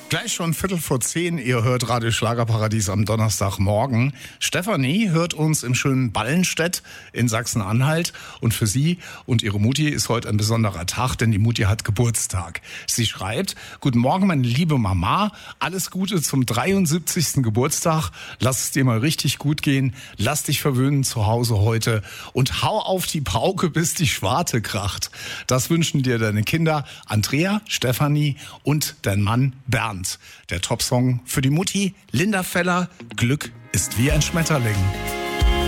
Gleich schon 9:15, ihr hört Radio Schlagerparadies am Donnerstagmorgen. Stefanie hört uns im schönen Ballenstedt in Sachsen-Anhalt. Und für sie und ihre Mutti ist heute ein besonderer Tag, denn die Mutti hat Geburtstag. Sie schreibt: Guten Morgen, meine liebe Mama. Alles Gute zum 73. Geburtstag. Lass es dir mal richtig gut gehen. Lass dich verwöhnen zu Hause heute. Und hau auf die Pauke, bis die Schwarte kracht. Das wünschen dir deine Kinder Andrea, Stefanie und dein Mann Bernd. Der Topsong für die Mutti, Linda Feller, Glück ist wie ein Schmetterling.